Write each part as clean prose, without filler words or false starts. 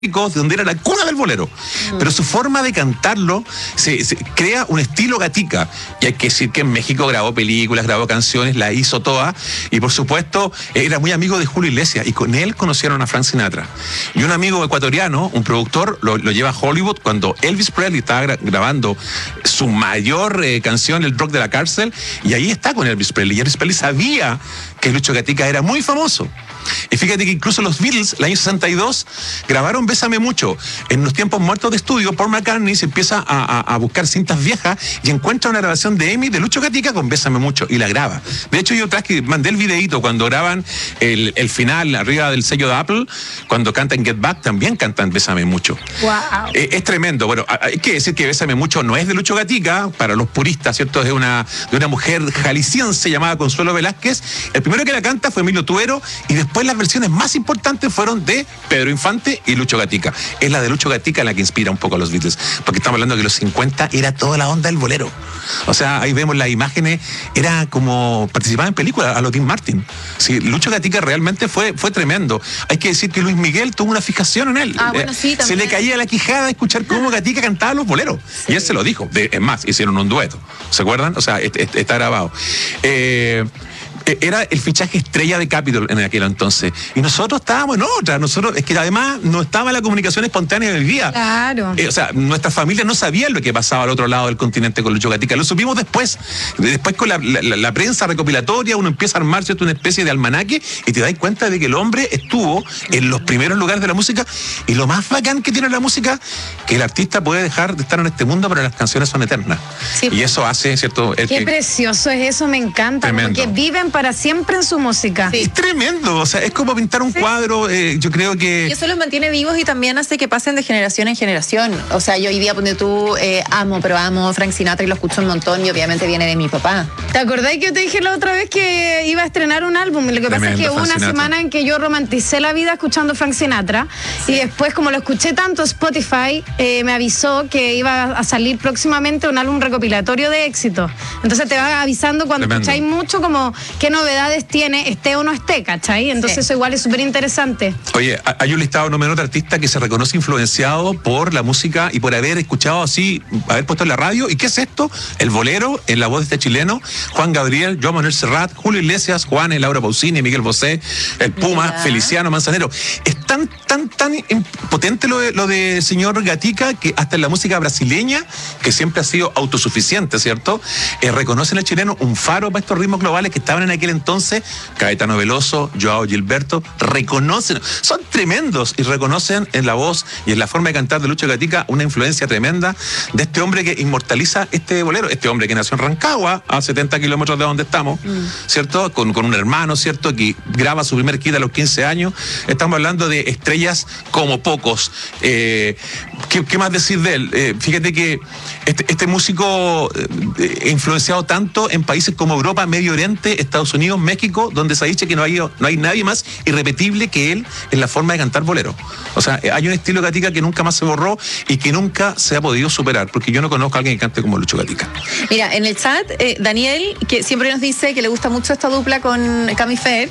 donde era la cuna del bolero, pero su forma de cantarlo se crea un estilo Gatica, y hay que decir que en México grabó películas, grabó canciones, la hizo toda, y por supuesto era muy amigo de Julio Iglesias, y con él conocieron a Frank Sinatra, y un amigo ecuatoriano, un productor, lo lleva a Hollywood cuando Elvis Presley estaba grabando su mayor canción, El Rock de la Cárcel, y ahí está con Elvis Presley, y Elvis Presley sabía que Lucho Gatica era muy famoso. Y fíjate que incluso los Beatles, el año 62, grabaron Bésame Mucho. En los tiempos muertos de estudio, Paul McCartney se empieza a buscar cintas viejas y encuentra una grabación de Amy de Lucho Gatica con Bésame Mucho y la graba. De hecho, yo otra vez que mandé el videíto cuando graban el final arriba del sello de Apple, cuando cantan Get Back, también cantan Bésame Mucho. Wow. Es tremendo. Bueno, hay que decir que Bésame Mucho no es de Lucho Gatica, para los puristas, ¿cierto? Es de una mujer jalisciense llamada Consuelo Velázquez. El primero que la canta fue Emilio Tuero, y después las versiones más importantes fueron de Pedro Infante y Lucho Gatica. Es la de Lucho Gatica la que inspira un poco a los Beatles, porque estamos hablando que los 50 era toda la onda del bolero. O sea, ahí vemos las imágenes, era como participaba en películas a lo Tim Martin. Sí, Lucho Gatica realmente fue tremendo. Hay que decir que Luis Miguel tuvo una fijación en él. Bueno, sí, se le caía la quijada de escuchar cómo Gatica cantaba los boleros. Sí. Y él se lo dijo. Es más, hicieron un dueto. ¿Se acuerdan? O sea, está grabado. Era el fichaje estrella de Capitol en aquel entonces. Y nosotros estábamos en otra. Es que además no estaba la comunicación espontánea del día. Claro. O sea, nuestras familias no sabían lo que pasaba al otro lado del continente con Lucho Gatica. Lo supimos después. Después con la prensa recopilatoria, uno empieza a armar, ¿cierto?, una especie de almanaque, y te das cuenta de que el hombre estuvo en los primeros lugares de la música. Y lo más bacán que tiene la música, que el artista puede dejar de estar en este mundo, pero las canciones son eternas. Sí. Y eso hace, ¿cierto? Qué precioso es eso, me encanta. Tremendo. Porque viven para siempre en su música. Sí. Es tremendo, o sea, es como pintar un cuadro, yo creo que... Y eso los mantiene vivos y también hace que pasen de generación en generación. O sea, yo hoy día, ponte tú, amo Frank Sinatra y lo escucho un montón, y obviamente viene de mi papá. ¿Te acordás que yo te dije la otra vez que iba a estrenar un álbum? Lo que pasa es que hubo una semana en que yo romanticé la vida escuchando Frank Sinatra, y después, como lo escuché tanto, Spotify me avisó que iba a salir próximamente un álbum recopilatorio de éxitos. Entonces te va avisando cuando escucháis mucho como qué novedades tiene, esté o no esté, ¿cachai? Entonces eso igual es súper interesante. Oye, hay un listado no menor de artistas que se reconoce influenciado por la música y por haber escuchado así, haber puesto en la radio. ¿Y qué es esto? El bolero, en la voz de este chileno, Juan Gabriel, Joan Manuel Serrat, Julio Iglesias, Juanes, Laura Pausini, Miguel Bosé, el Puma, Feliciano Manzanero. Es tan potente lo de señor Gatica, que hasta en la música brasileña, que siempre ha sido autosuficiente, ¿cierto? Reconocen al chileno un faro para estos ritmos globales que estaban en aquel entonces. Caetano Veloso, Joao Gilberto, reconocen, son tremendos, y reconocen en la voz y en la forma de cantar de Lucho Gatica una influencia tremenda de este hombre que inmortaliza este bolero, este hombre que nació en Rancagua, a 70 kilómetros de donde estamos, ¿cierto? Con un hermano, ¿cierto?, que graba su primer hit a los 15 años. Estamos hablando de estrellas como pocos. ¿Qué más decir de él? Fíjate que este músico influenciado tanto en países como Europa, Medio Oriente, Estados Unidos, México, donde se ha dicho que no hay nadie más irrepetible que él en la forma de cantar bolero. O sea, hay un estilo Gatica que nunca más se borró y que nunca se ha podido superar, porque yo no conozco a alguien que cante como Lucho Gatica. Mira, en el chat, Daniel, que siempre nos dice que le gusta mucho esta dupla con Cami Fer,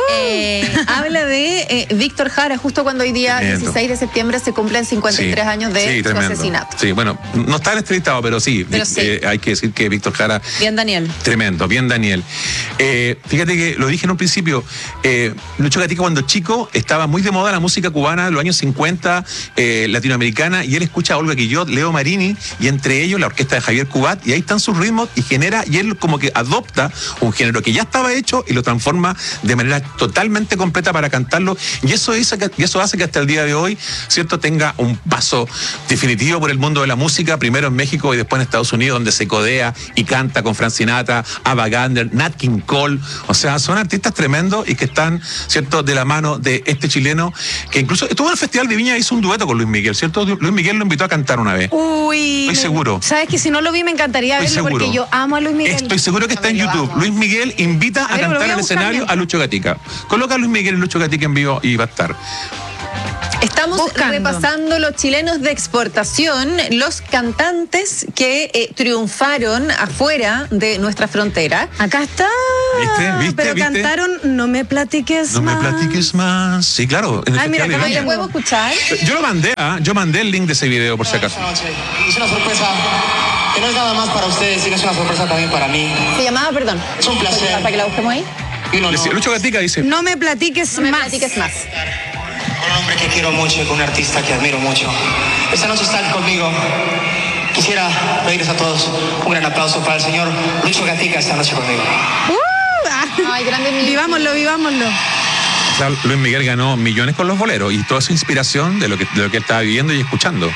habla de Víctor Jara, justo cuando hoy día, tremendo. 16 de septiembre, se cumplen 53 años de su asesinato. Sí, bueno, no está en este listado, pero sí, hay que decir que Víctor Jara... Bien, Daniel. Tremendo, bien, Daniel. Fíjate que lo dije en un principio, Lucho Gatica cuando chico estaba muy de moda la música cubana de los años 50, latinoamericana, y él escucha a Olga Guillot, Leo Marini, y entre ellos la orquesta de Javier Cubat, y ahí están sus ritmos, y él como que adopta un género que ya estaba hecho y lo transforma de manera totalmente completa para cantarlo, y eso hace que hasta el día de hoy, ¿cierto?, tenga un paso definitivo por el mundo de la música, primero en México y después en Estados Unidos, donde se codea y canta con Frank Sinatra, Ava Gardner, Nat King Cole. O sea, son artistas tremendos y que están, ¿cierto?, de la mano de este chileno, que incluso estuvo en el Festival de Viña, hizo un dueto con Luis Miguel, ¿cierto? Luis Miguel lo invitó a cantar una vez. Uy. Estoy seguro. ¿Sabes que si no lo vi me encantaría verlo? Porque yo amo a Luis Miguel. Estoy seguro que está en YouTube. Luis Miguel invita a cantar en el escenario a Lucho Gatica. Coloca a Luis Miguel y Lucho Gatica en vivo y va a estar. Estamos repasando los chilenos de exportación, los cantantes que triunfaron afuera de nuestra frontera. Acá está. ¿Viste? Pero cantaron No me platiques más. No me platiques más. Sí, claro. Ay, mira, acá lo podemos escuchar. Yo mandé el link de ese video por si acaso. Es una sorpresa que no es nada más para ustedes, sino es una sorpresa también para mí. Se llamaba, perdón. Es un placer. Para que la busquemos ahí. Lucho Gatica dice: No me platiques más. Con un hombre que quiero mucho y con un artista que admiro mucho. Esta noche están conmigo. Quisiera pedirles a todos un gran aplauso para el señor Lucho Gatica esta noche conmigo. Ay, grande. Vivámoslo. O sea, Luis Miguel ganó millones con los boleros y toda su inspiración de lo que él estaba viviendo y escuchando.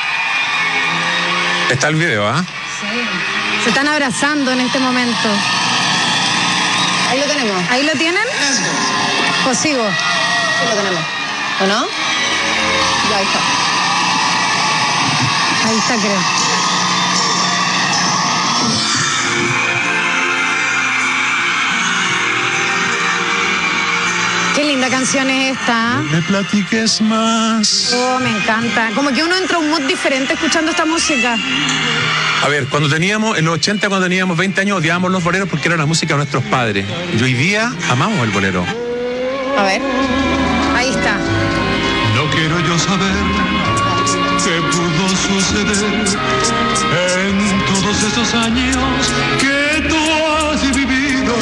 Está el video, ¿ah? Sí. Se están abrazando en este momento. Ahí lo tenemos. ¿Ahí lo tienen? ¿O sigo? Sí, lo tenemos. ¿O no? Ya, ahí está. Ahí está, creo. Qué linda canción es esta. No me platiques más. Oh, me encanta. Como que uno entra a un mood diferente escuchando esta música. A ver, en los 80, cuando teníamos 20 años, odiábamos los boleros porque era la música de nuestros padres. Y hoy día amamos el bolero. A ver. Ahí está. No quiero yo saber qué pudo suceder en todos esos años que tú has vivido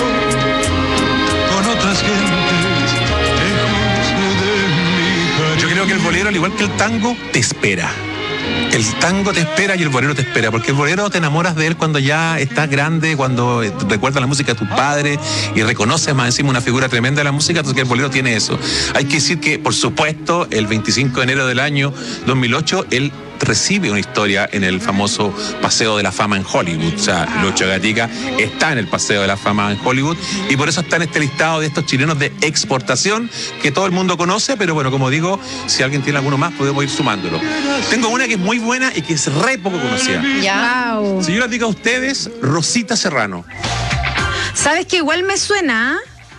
con otras gentes lejos de mi cariño. Yo creo que el bolero, al igual que el tango, te espera. El tango te espera y el bolero te espera, porque el bolero te enamoras de él cuando ya estás grande, cuando recuerdas la música de tus padres y reconoces más encima una figura tremenda de la música, entonces que el bolero tiene eso. Hay que decir que, por supuesto, el 25 de enero del año 2008, él recibe una historia en el famoso Paseo de la Fama en Hollywood. O sea, Lucho Gatica está en el Paseo de la Fama en Hollywood y por eso está en este listado de estos chilenos de exportación que todo el mundo conoce, pero bueno, como digo, si alguien tiene alguno más, podemos ir sumándolo. Tengo una que es muy buena y que es re poco conocida. Ya. Wow. Si yo les digo a ustedes, Rosita Serrano. ¿Sabes que igual me suena?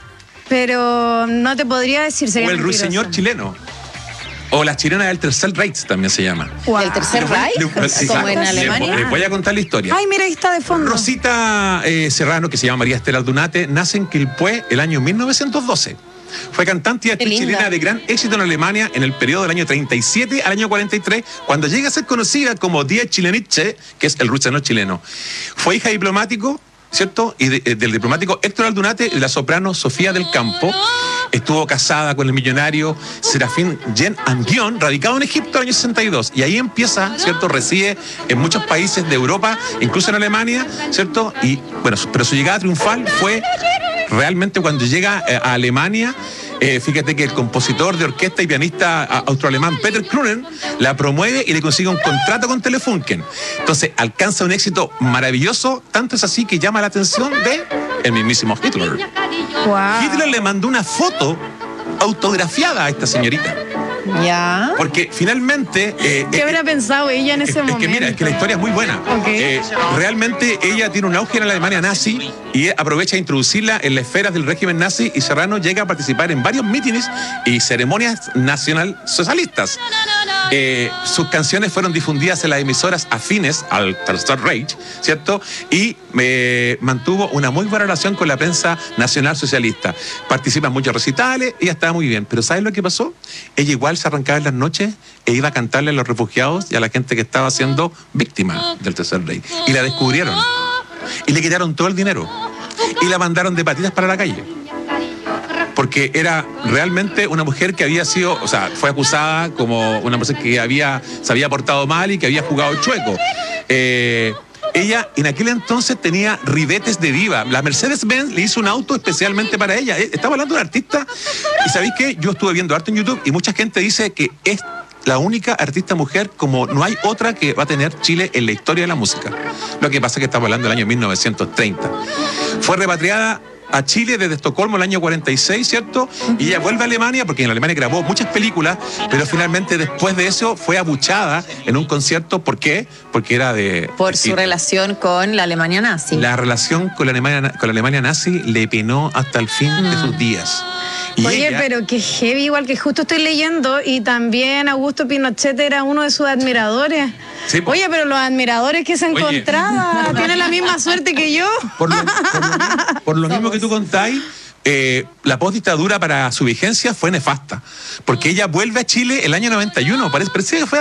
Pero no te podría decir. O el ruiseñor chileno. O la chilena del Tercer Reich también se llama. Wow. ¿El Tercer Reich? ¿Como en Alemania? Les voy a contar la historia. Ay, mira, ahí está de fondo. Rosita Serrano, que se llama María Estela Aldunate, nace en Quilpué el año 1912. Fue cantante y actriz chilena de gran éxito en Alemania en el periodo del año 37 al año 43, cuando llega a ser conocida como Die Chilenice, que es el ruiseñor chileno. Fue hija de diplomático, ¿cierto? Y del diplomático Héctor Aldunate y de la soprano Sofía del Campo. Estuvo casada con el millonario Serafín Yen Anguión, radicado en Egipto en el año 62. Y ahí empieza, ¿cierto? Reside en muchos países de Europa, incluso en Alemania, ¿cierto? Y bueno, pero su llegada triunfal fue realmente cuando llega a Alemania. Fíjate que el compositor de orquesta y pianista austroalemán Peter Krunen la promueve y le consigue un contrato con Telefunken. Entonces alcanza un éxito maravilloso, tanto es así que llama la atención de el mismísimo Hitler. Wow. Hitler le mandó una foto autografiada a esta señorita. Ya. Porque finalmente... ¿Qué habrá pensado ella en ese momento? Es que mira, es que la historia es muy buena. Okay. Realmente ella tiene un auge en la Alemania nazi y aprovecha de introducirla en las esferas del régimen nazi, y Serrano llega a participar en varios mítines y ceremonias nacionalsocialistas. Sus canciones fueron difundidas en las emisoras afines al Tercer Reich, ¿cierto? Y mantuvo una muy buena relación con la prensa nacional socialista. Participa en muchos recitales, ella estaba muy bien. Pero ¿sabes lo que pasó? Ella igual se arrancaba en las noches e iba a cantarle a los refugiados y a la gente que estaba siendo víctima del Tercer Reich. Y la descubrieron. Y le quitaron todo el dinero. Y la mandaron de patitas para la calle. Porque era realmente una mujer que había sido, o sea, fue acusada como una persona que se había portado mal y que había jugado chueco. Ella en aquel entonces tenía ribetes de diva. La Mercedes-Benz le hizo un auto especialmente para ella. Estaba hablando de una artista. Y ¿sabéis qué? Yo estuve viendo arte en YouTube y mucha gente dice que es la única artista mujer como no hay otra que va a tener Chile en la historia de la música. Lo que pasa es que estamos hablando del año 1930. Fue repatriada a Chile desde Estocolmo el año 46, ¿cierto? Y ella vuelve a Alemania, porque en Alemania grabó muchas películas, pero finalmente después de eso fue abuchada en un concierto. ¿Por qué? Porque era de... Por su relación con la Alemania nazi. La relación con la Alemania nazi le penó hasta el fin de sus días. Y oye, pero que heavy, igual que justo estoy leyendo, y también Augusto Pinochet era uno de sus admiradores. Sí, oye, pero los admiradores que se encontraba tienen la misma suerte que yo. Por lo mismo que tú contáis, la postdictadura para su vigencia fue nefasta, porque ella vuelve a Chile el año 91, parece que fue